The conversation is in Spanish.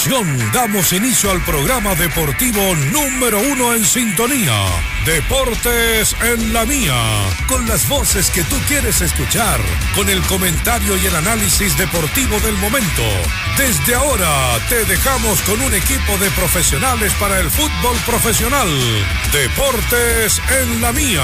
Damos inicio al programa deportivo número 1 en sintonía. Deportes en la Mía. Con las voces que tú quieres escuchar. Con el comentario y el análisis deportivo del momento. Desde ahora te dejamos con un equipo de profesionales para el fútbol profesional. Deportes en la Mía.